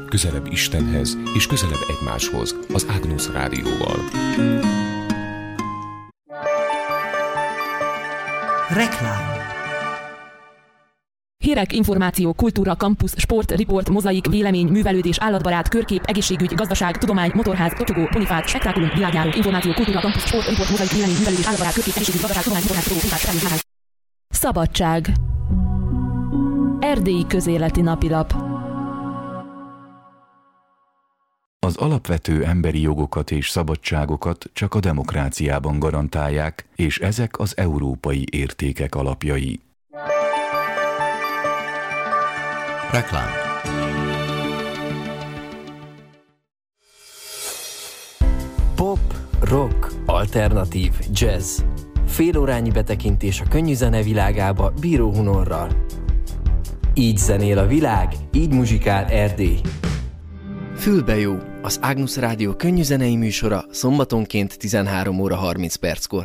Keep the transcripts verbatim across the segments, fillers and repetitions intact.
közelebb Istenhez és közelebb egymáshoz az Agnus Rádióval. Reklám. Hírek, információ, kultúra, kampusz, sport, riport, mozaik, vélemény, művelődés, állatbarát, körkép, egészségügy, gazdaság, tudomány, motorház, tocsogó, ponifát, spektákulum, világjáró, információ, kultúra, kampusz, sport, riport, mozaik, vélemény, művelődés, állatbarát, körkép, egészségügy, gazdaság, tudomány, motorház, tocsogó, ponifát, spektákulum. Szabadság. Erdélyi közéleti napilap. Az alapvető emberi jogokat és szabadságokat csak a demokráciában garantálják, és ezek az európai értékek alapjai. Reklám. Pop, rock, alternatív, jazz. Félórányi betekintés a könnyű zene világába Bíró Hunorral. Így zenél a világ, így muzsikál Erdély. Fülbe jó, az Agnus Rádió könnyűzenei műsora szombatonként tizenhárom óra harminc perckor.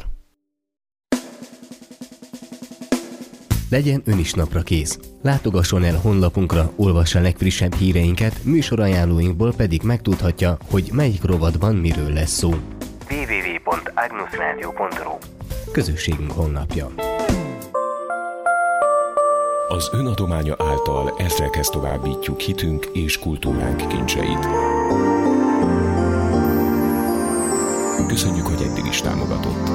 Legyen ön is napra kész. Látogasson el honlapunkra, olvassa legfrissebb híreinket, műsorajánlóinkból pedig megtudhatja, hogy melyik rovatban miről lesz szó. double-u double-u double-u pont agnus radio pont r u Közösségünk honlapja. Az ön adománya által ezrekhez továbbítjuk hitünk és kultúránk kincseit. Köszönjük, hogy eddig is támogatott.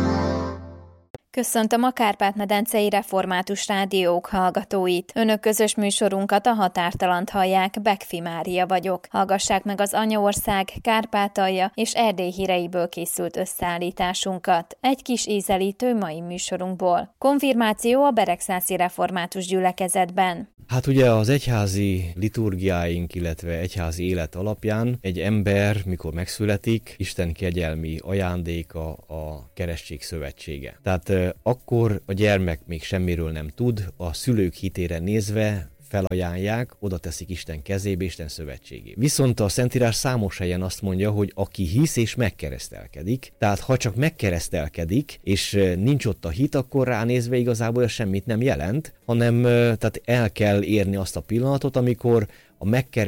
Köszöntöm a Kárpát-medencei Református Rádiók hallgatóit. Önök közös műsorunkat, a Határtalant hallják, Bekfi Mária vagyok. Hallgassák meg az Anyaország, Kárpátalja és Erdély híreiből készült összeállításunkat. Egy kis ízelítő mai műsorunkból. Konfirmáció a Beregszászi Református Gyülekezetben. Hát ugye az egyházi liturgiáink, illetve egyházi élet alapján egy ember, mikor megszületik, Isten kegyelmi ajándéka a keresztség szövetsége. Tehát akkor a gyermek még semmiről nem tud, a szülők hitére nézve felajánlják, oda teszik Isten kezébe, Isten szövetségé. Viszont a Szentírás számos helyen azt mondja, hogy aki hisz és megkeresztelkedik, tehát ha csak megkeresztelkedik, és nincs ott a hit, akkor ránézve igazából ez semmit nem jelent, hanem tehát el kell érni azt a pillanatot, amikor a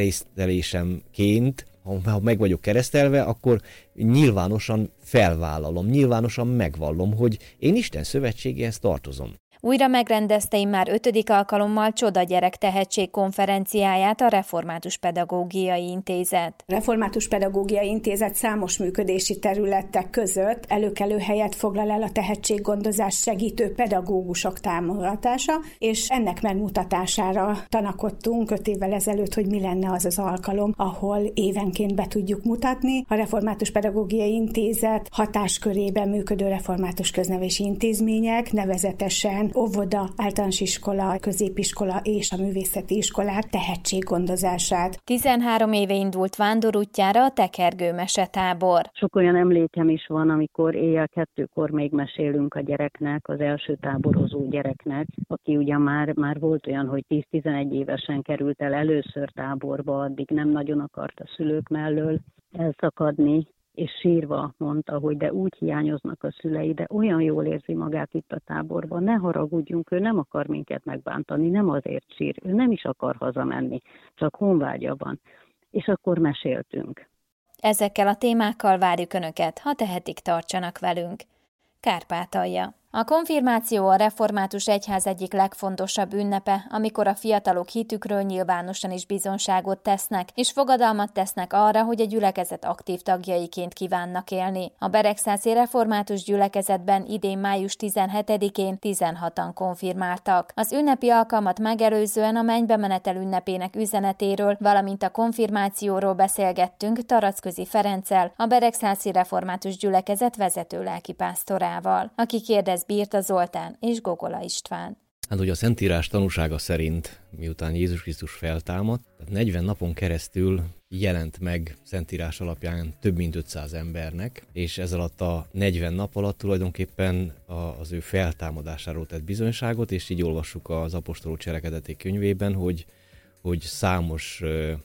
megkeresztelésemként, ha meg vagyok keresztelve, akkor nyilvánosan felvállalom, nyilvánosan megvallom, hogy én Isten szövetségéhez tartozom. Újra megrendezte immár ötödik alkalommal Csoda Gyerek Tehetség konferenciáját a Református Pedagógiai Intézet. A Református Pedagógiai Intézet számos működési területek között előkelő helyet foglal el a tehetséggondozás segítő pedagógusok támogatása, és ennek megmutatására tanakodtunk öt évvel ezelőtt, hogy mi lenne az az alkalom, ahol évenként be tudjuk mutatni. A Református Pedagógiai Intézet hatáskörében működő református köznevelési intézmények, nevezetesen óvoda, általános iskola, középiskola és a művészeti iskolák tehetséggondozását. tizenhárom éve indult vándorútjára a tekergő mesetábor. Sok olyan emlékem is van, amikor éjjel kettőkor még mesélünk a gyereknek, az első táborozó gyereknek, aki ugyan már, már volt olyan, hogy tíz-tizenegy évesen került el először táborba, addig nem nagyon akart a szülők mellől elszakadni, és sírva mondta, hogy de úgy hiányoznak a szülei, de olyan jól érzi magát itt a táborban, ne haragudjunk, ő nem akar minket megbántani, nem azért sír, ő nem is akar hazamenni, csak honvágya van. És akkor meséltünk. Ezekkel a témákkal várjuk Önöket, ha tehetik, tartsanak velünk. Kárpátalja. A konfirmáció a református egyház egyik legfontosabb ünnepe, amikor a fiatalok hitükről nyilvánosan is bizonságot tesznek, és fogadalmat tesznek arra, hogy a gyülekezet aktív tagjaiként kívánnak élni. A Beregszászi Református Gyülekezetben idén május tizenhetedikén tizenhatan konfirmáltak. Az ünnepi alkalmat megelőzően a mennybemenetel ünnepének üzenetéről, valamint a konfirmációról beszélgettünk Taracközi Ferenccel, a Beregszászi Református Gyülekezet vezető lelkipásztorával, aki kérdez Bírta Zoltán és Gogola István. Hát ugye a Szentírás tanúsága szerint, miután Jézus Krisztus feltámadt, tehát negyven napon keresztül jelent meg Szentírás alapján több mint ötszáz embernek, és ez alatt a negyven nap alatt tulajdonképpen az ő feltámadásáról tett bizonyságot, és így olvassuk az apostolok cselekedetek könyvében, hogy, hogy számos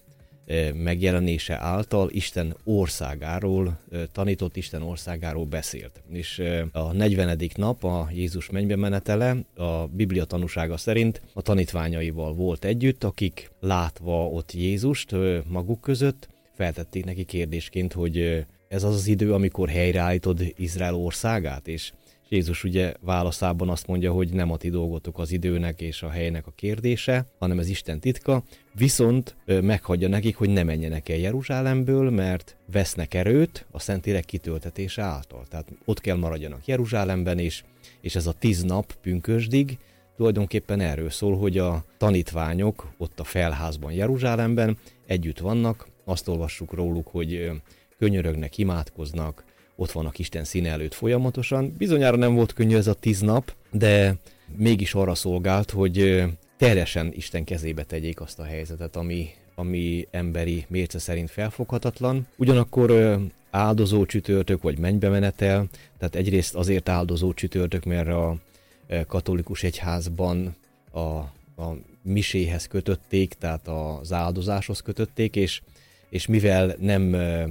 megjelenése által Isten országáról tanított, Isten országáról beszélt. És a negyvenedik nap, a Jézus mennybe menetele, a Biblia tanúsága szerint a tanítványaival volt együtt, akik látva ott Jézust maguk között, feltették neki kérdésként, hogy ez az az idő, amikor helyreállítod Izrael országát, és Jézus ugye válaszában azt mondja, hogy nem a ti dolgotok az időnek és a helynek a kérdése, hanem ez Isten titka, viszont meghagyja nekik, hogy ne menjenek el Jeruzsálemből, mert vesznek erőt a Szentlélek kitöltetése által. Tehát ott kell maradjanak Jeruzsálemben is, és ez a tíz nap pünkösdig tulajdonképpen erről szól, hogy a tanítványok ott a felházban Jeruzsálemben együtt vannak, azt olvassuk róluk, hogy könyörögnek, imádkoznak, ott vannak Isten színe előtt folyamatosan. Bizonyára nem volt könnyű ez a tíz nap, de mégis arra szolgált, hogy teljesen Isten kezébe tegyék azt a helyzetet, ami, ami emberi mérce szerint felfoghatatlan. Ugyanakkor áldozó csütörtök vagy mennybe menetel, tehát egyrészt azért áldozó csütörtök, mert a katolikus egyházban a, a miséhez kötötték, tehát az áldozáshoz kötötték, és, és mivel nem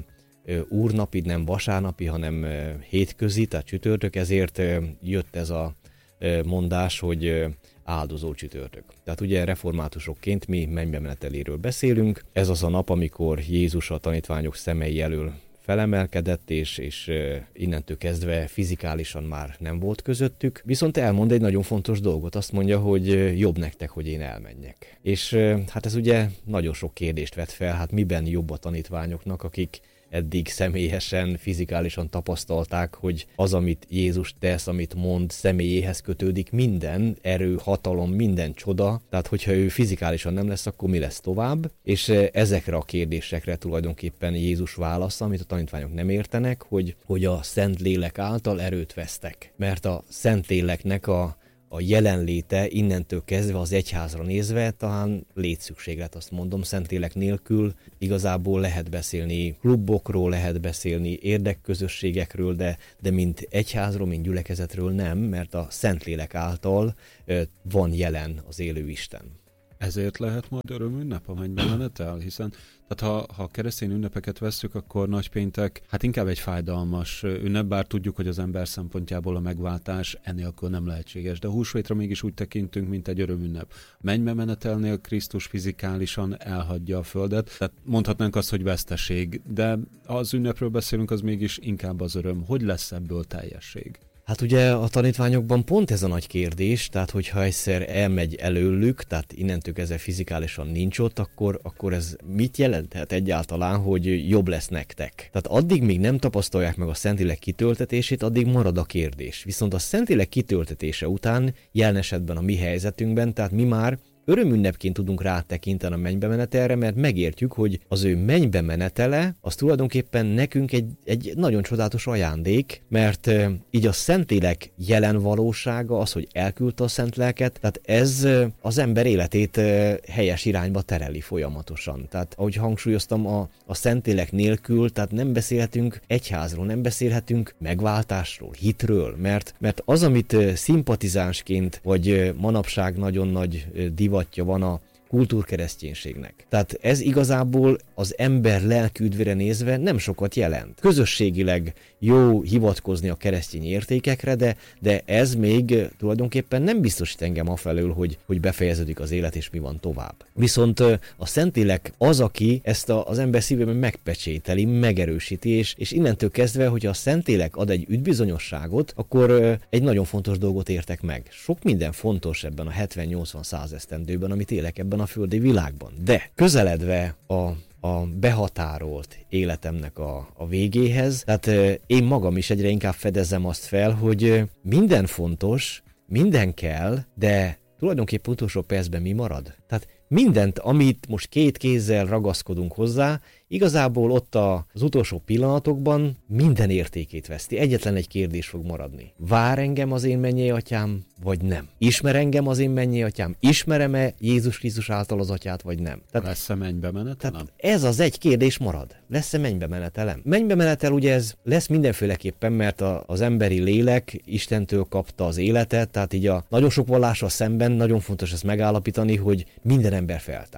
úrnapi, nem vasárnapi, hanem hétközi, tehát csütörtök, ezért jött ez a mondás, hogy áldozó csütörtök. Tehát ugye reformátusokként mi mennybe meneteléről beszélünk. Ez az a nap, amikor Jézus a tanítványok szemei elől felemelkedett, és, és innentől kezdve fizikálisan már nem volt közöttük. Viszont elmond egy nagyon fontos dolgot, azt mondja, hogy jobb nektek, hogy én elmenjek. És hát ez ugye nagyon sok kérdést vet fel, hát miben jobb a tanítványoknak, akik eddig személyesen, fizikálisan tapasztalták, hogy az, amit Jézus tesz, amit mond, személyéhez kötődik minden erő, hatalom, minden csoda. Tehát, hogyha ő fizikálisan nem lesz, akkor mi lesz tovább? És ezekre a kérdésekre tulajdonképpen Jézus válasza, amit a tanítványok nem értenek, hogy, hogy a Szentlélek által erőt vesztek. Mert a Szentléleknek a a jelenléte innentől kezdve az egyházra nézve talán létszükséglet, azt mondom, Szentlélek nélkül igazából lehet beszélni klubokról, lehet beszélni érdekközösségekről, de, de mint egyházról, mint gyülekezetről nem, mert a Szentlélek által van jelen az élő Isten. Ezért lehet majd örömünnep a mennybe menetel, hiszen tehát ha, ha keresztény ünnepeket vesszük, akkor nagypéntek hát inkább egy fájdalmas ünnep, bár tudjuk, hogy az ember szempontjából a megváltás enélkül nem lehetséges, de a húsvétra mégis úgy tekintünk, mint egy örömünnep. Mennybe menetelnél Krisztus fizikálisan elhagyja a földet, tehát mondhatnánk azt, hogy veszteség, de ha az ünnepről beszélünk, az mégis inkább az öröm. Hogy lesz ebből teljesség? Hát ugye a tanítványokban pont ez a nagy kérdés, tehát hogyha egyszer elmegy előlük, tehát innentől kezdve fizikálisan nincs ott, akkor, akkor ez mit jelenthet egyáltalán, hogy jobb lesz nektek? Tehát addig, míg nem tapasztalják meg a Szentlélek kitöltetését, addig marad a kérdés. Viszont a Szentlélek kitöltetése után, jelen esetben a mi helyzetünkben, tehát mi már örömünnepként tudunk rátekinteni a mennybe menetelre, mert megértjük, hogy az ő mennybe menetele az tulajdonképpen nekünk egy, egy nagyon csodálatos ajándék, mert e, így a Szentlélek jelen valósága, az, hogy elküldte a Szent Lelket, tehát ez e, az ember életét e, helyes irányba tereli folyamatosan. Tehát ahogy hangsúlyoztam, a, a Szentlélek nélkül, tehát nem beszélhetünk egyházról, nem beszélhetünk megváltásról, hitről, mert, mert az, amit e, szimpatizánsként, vagy e, manapság nagyon nagy e, divat van a kultúrkereszténységnek. Tehát ez igazából az ember lelki üdvére nézve nem sokat jelent. Közösségileg jó hivatkozni a keresztény értékekre, de, de ez még tulajdonképpen nem biztosít engem afelől, hogy, hogy befejeződik az élet és mi van tovább. Viszont a Szentlélek az, aki ezt a, az ember szívében megpecsételi, megerősíti, és, és innentől kezdve, hogyha a Szentlélek ad egy üdvbizonyosságot, akkor egy nagyon fontos dolgot értek meg. Sok minden fontos ebben a hetven-nyolcvan-száz esztendőben, amit élek ebben a földi világban. De közeledve a, a behatárolt életemnek a, a végéhez, tehát én magam is egyre inkább fedezem azt fel, hogy minden fontos, minden kell, de tulajdonképpen utolsó percben mi marad? Tehát mindent, amit most két kézzel ragaszkodunk hozzá, igazából ott az utolsó pillanatokban minden értékét veszti. Egyetlen egy kérdés fog maradni. Vár engem az én mennyei atyám, vagy nem? Ismer engem az én mennyei atyám? Ismerem-e Jézus Krisztus által az atyát, vagy nem? Tehát, lesz-e mennybe menetelem? Ez az egy kérdés marad. Lesz-e mennybe menetelem? Mennybe menetel ugye ez lesz mindenféleképpen, mert a, az emberi lélek Istentől kapta az életet, tehát így a nagyon sok vallással szemben nagyon fontos ezt megállapítani, hogy minden ember feltámad.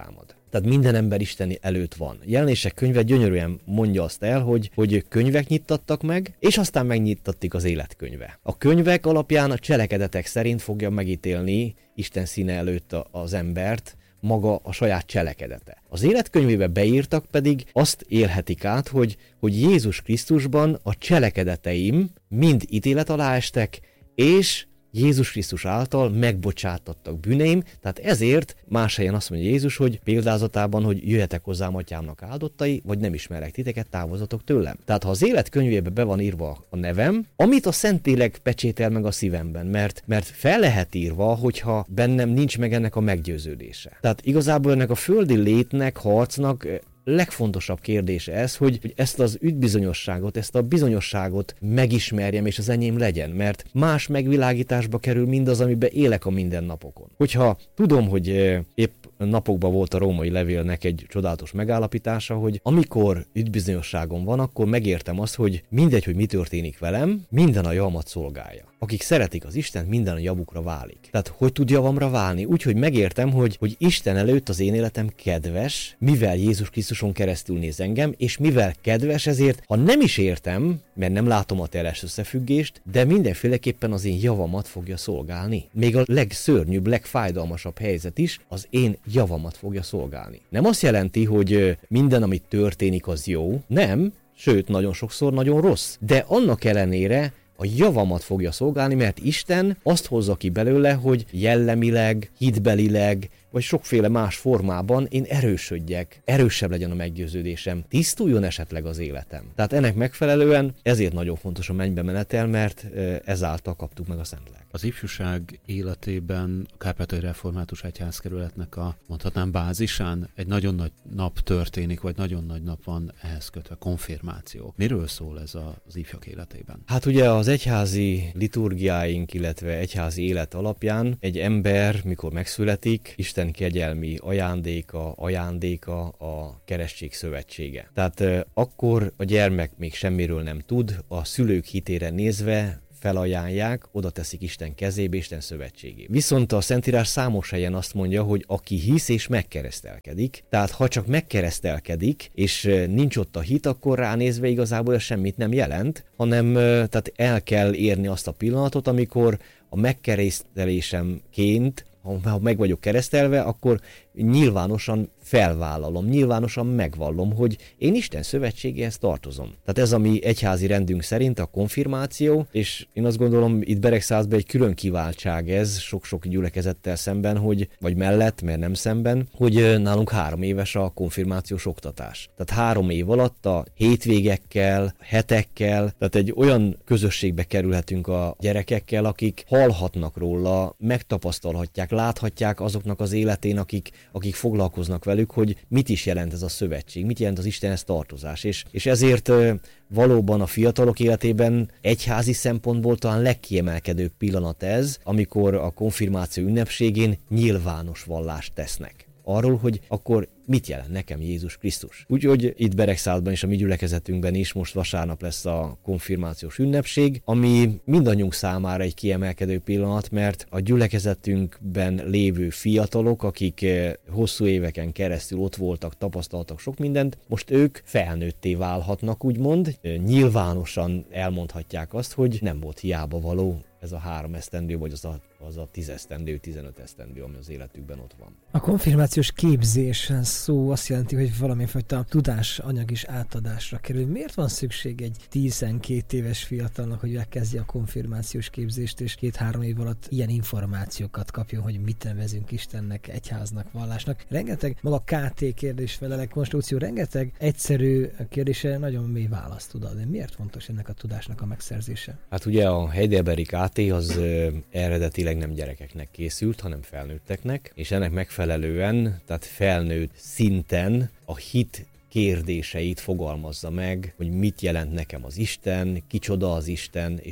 Tehát minden ember Isten előtt van. Jelenések könyve gyönyörűen mondja azt el, hogy, hogy könyvek nyittattak meg, és aztán megnyittattik az életkönyve. A könyvek alapján a cselekedetek szerint fogja megítélni Isten színe előtt az embert, maga a saját cselekedete. Az életkönyvébe beírtak pedig azt élhetik át, hogy, hogy Jézus Krisztusban a cselekedeteim mind ítélet alá estek, és Jézus Krisztus által megbocsátattak bűneim, tehát ezért más helyen azt mondja Jézus, hogy példázatában, hogy jöjjetek hozzám atyámnak áldottai, vagy nem ismerek titeket, távozatok tőlem. Tehát ha az életkönyvébe be van írva a nevem, amit a Szentlélek pecsétel meg a szívemben, mert, mert fel lehet írva, hogyha bennem nincs meg ennek a meggyőződése. Tehát igazából ennek a földi létnek, harcnak legfontosabb kérdése ez, hogy, hogy ezt az üdvbizonyosságot, ezt a bizonyosságot megismerjem, és az enyém legyen, mert más megvilágításba kerül mindaz, amiben élek a mindennapokon. Hogyha tudom, hogy épp napokban volt a római levélnek egy csodálatos megállapítása, hogy amikor üdvbizonyosságom van, akkor megértem azt, hogy mindegy, hogy mi történik velem, minden a javamat szolgálja. Akik szeretik az Istent, minden a javukra válik. Tehát hogy tud javamra válni? Úgy, hogy megértem, hogy, hogy Isten előtt az én életem kedves, mivel Jézus Krisztuson keresztül néz engem, és mivel kedves, ezért, ha nem is értem, mert nem látom a teljes összefüggést, de mindenféleképpen az én javamat fogja szolgálni. Még a legszörnyűbb, legfájdalmasabb helyzet is az én javamat fogja szolgálni. Nem azt jelenti, hogy minden, amit történik, az jó. Nem, sőt, nagyon sokszor nagyon rossz. De annak ellenére a javamat fogja szolgálni, mert Isten azt hozza ki belőle, hogy jellemileg, hitbelileg, vagy sokféle más formában én erősödjek, erősebb legyen a meggyőződésem, tisztuljon esetleg az életem. Tehát ennek megfelelően ezért nagyon fontos a mennybe menetel, mert ezáltal kaptuk meg a Szentlélek. Az ifjúság életében a Kárpátaljai Református Egyházkerületnek a, mondhatnám, bázisán egy nagyon nagy nap történik, vagy nagyon nagy nap van ehhez kötve, konfirmáció. Miről szól ez az ifjak életében? Hát ugye az egyházi liturgiáink, illetve egyházi élet alapján egy ember, mikor megszületik, Isten kegyelmi ajándéka, ajándéka a keresztség szövetsége. Tehát euh, akkor a gyermek még semmiről nem tud, a szülők hitére nézve felajánlják, oda teszik Isten kezébe, Isten szövetségébe. Viszont a Szentírás számos helyen azt mondja, hogy aki hisz és megkeresztelkedik, tehát ha csak megkeresztelkedik, és nincs ott a hit, akkor ránézve igazából ez semmit nem jelent, hanem tehát el kell érni azt a pillanatot, amikor a megkeresztelésemként, ha meg vagyok keresztelve, akkor nyilvánosan felvállalom, nyilvánosan megvallom, hogy én Isten szövetségéhez tartozom. Tehát ez a mi egyházi rendünk szerint a konfirmáció, és én azt gondolom, itt Beregszázban egy külön kiváltság ez, sok-sok gyülekezettel szemben, hogy, vagy mellett, mert nem szemben, hogy nálunk három éves a konfirmációs oktatás. Tehát három év alatt a hétvégekkel, hetekkel, tehát egy olyan közösségbe kerülhetünk a gyerekekkel, akik hallhatnak róla, megtapasztalhatják, láthatják azoknak az életén, akik, akik foglalkoznak velük, hogy mit is jelent ez a szövetség, mit jelent az Istenhez tartozás. És, és ezért valóban a fiatalok életében egyházi szempontból talán legkiemelkedőbb pillanat ez, amikor a konfirmáció ünnepségén nyilvános vallást tesznek arról, hogy akkor mit jelent nekem Jézus Krisztus. Úgyhogy itt Beregszázban és a mi gyülekezetünkben is most vasárnap lesz a konfirmációs ünnepség, ami mindannyiunk számára egy kiemelkedő pillanat, mert a gyülekezetünkben lévő fiatalok, akik hosszú éveken keresztül ott voltak, tapasztaltak sok mindent, most ők felnőtté válhatnak, úgymond. Nyilvánosan elmondhatják azt, hogy nem volt hiába való ez a három esztendő, vagy az a, az a tíz esztendő, tizenöt esztendő, ami az életükben ott van. A konfirmációs képzés szó azt jelenti, hogy valamifajta tudásanyag is átadásra kerül. Miért van szükség egy tizenkét éves fiatalnak, hogy megkezdje a konfirmációs képzést, és két-három év alatt ilyen információkat kapjon, hogy mit nevezünk Istennek, egyháznak, vallásnak? Rengeteg, maga ká té kérdés, felelek, konstrukció, rengeteg egyszerű kérdése nagyon mély választ tud adni. Miért fontos ennek a tudásnak a megszerzése? Hát ugye a heidelbergi ká té az ö, eredetileg nem gyerekeknek készült, hanem felnőtteknek, és ennek megfelelően, tehát felnőtt szinten a hit kérdéseit fogalmazza meg, hogy mit jelent nekem az Isten, kicsoda az Isten, és,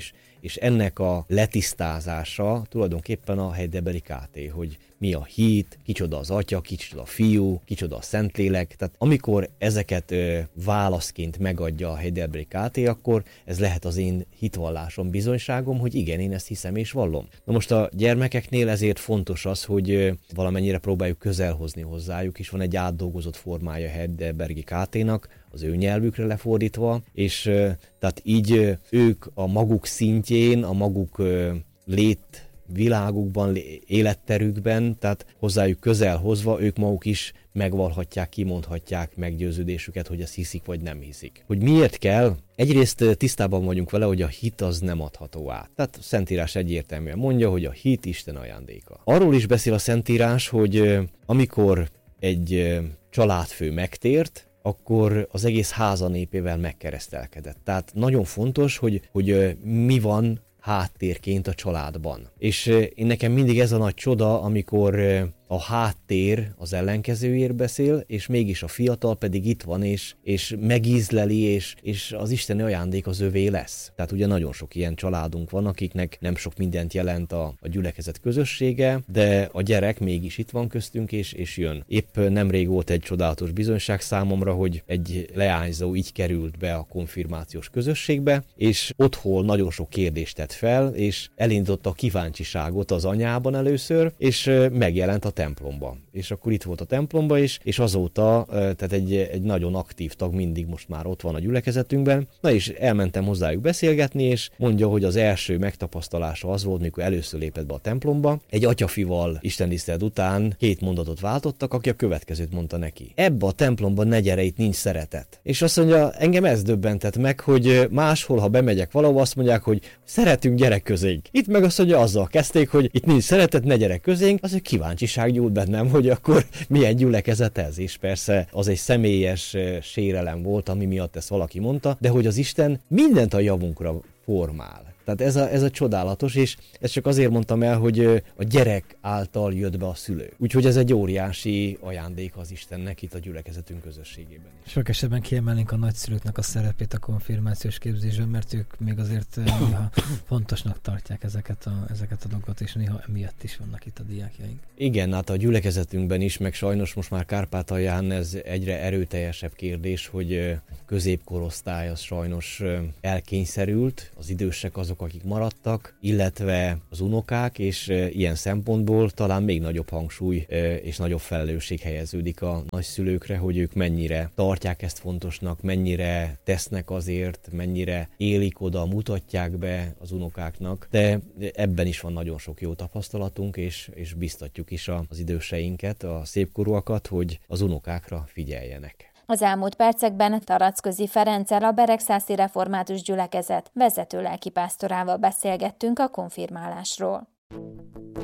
És ennek a letisztázása tulajdonképpen a Heidelbergi ká té, hogy mi a hit, kicsoda az atya, kicsoda a fiú, kicsoda a Szentlélek. Tehát amikor ezeket ö, válaszként megadja a Heidelbergi ká té, akkor ez lehet az én hitvallásom, bizonyságom, hogy igen, én ezt hiszem és vallom. Na most a gyermekeknél ezért fontos az, hogy ö, valamennyire próbáljuk közel hozni hozzájuk, és van egy átdolgozott formája a Heidelbergi ká té-nak, az ő nyelvükre lefordítva, és ö, tehát így ö, ők a maguk szintjén, a maguk ö, lét világukban, életterükben, tehát hozzájuk közel hozva, ők maguk is megvalhatják, kimondhatják meggyőződésüket, hogy ezt hiszik vagy nem hiszik. Hogy miért kell? Egyrészt tisztában vagyunk vele, hogy a hit az nem adható át. Tehát a Szentírás egyértelműen mondja, hogy a hit Isten ajándéka. Arról is beszél a Szentírás, hogy amikor egy családfő megtért, akkor az egész háza népével megkeresztelkedett. Tehát nagyon fontos, hogy, hogy mi van háttérként a családban. És én nekem mindig ez a nagy csoda, amikor a háttér az ellenkezőért beszél, és mégis a fiatal pedig itt van, és, és megízleli, és, és az isteni ajándék az övé lesz. Tehát ugye nagyon sok ilyen családunk van, akiknek nem sok mindent jelent a, a gyülekezet közössége, de a gyerek mégis itt van köztünk, és, és jön. Épp nemrég volt egy csodálatos bizonyság számomra, hogy egy leányzó így került be a konfirmációs közösségbe, és otthon nagyon sok kérdést tett fel, és elindította a kíváncsiságot az anyában először, és megjelent a templomba. És akkor itt volt a templomba is, és azóta, tehát egy, egy nagyon aktív tag mindig most már ott van a gyülekezetünkben. Na és elmentem hozzájuk beszélgetni, és mondja, hogy az első megtapasztalása az volt, mikor először lépett be a templomba. Egy atyafival istentisztelet után két mondatot váltottak, aki a következőt mondta neki. Ebbe a templomban ne gyere, itt nincs szeretet. És azt mondja, engem ez döbbentett meg, hogy máshol, ha bemegyek valahova, azt mondják, hogy szeretünk, gyerek közénk. Itt meg azt mondja, azzal kezdték, hogy itt nincs szeretet, ne gyerek közénk, az egy kíváncsiság gyújt bennem, hogy akkor milyen gyülekezet ez, és persze az egy személyes sérelem volt, ami miatt ezt valaki mondta, de hogy az Isten mindent a javunkra formál. Tehát ez a, ez a csodálatos, és ezt csak azért mondtam el, hogy a gyerek által jött be a szülő. Úgyhogy ez egy óriási ajándék az Istennek itt a gyülekezetünk közösségében. Sok esetben kiemelnénk a nagyszülőknek a szerepét a konfirmációs képzésben, mert ők még azért néha fontosnak tartják ezeket a, ezeket a dolgokat, és néha emiatt is vannak itt a diákjaink. Igen, hát a gyülekezetünkben is, meg sajnos most már Kárpátalján ez egyre erőteljesebb kérdés, hogy középkorosztály az sajnos elkényszerült, az idősek azok, akik maradtak, illetve az unokák, és ilyen szempontból talán még nagyobb hangsúly és nagyobb felelősség helyeződik a nagyszülőkre, hogy ők mennyire tartják ezt fontosnak, mennyire tesznek azért, mennyire élik oda, mutatják be az unokáknak, de ebben is van nagyon sok jó tapasztalatunk, és, és biztatjuk is az időseinket, a szépkorúakat, hogy az unokákra figyeljenek. Az elmúlt percekben Taracközi Ferenccel, a Beregszászi Református Gyülekezet vezető lelkipásztorával beszélgettünk a konfirmálásról.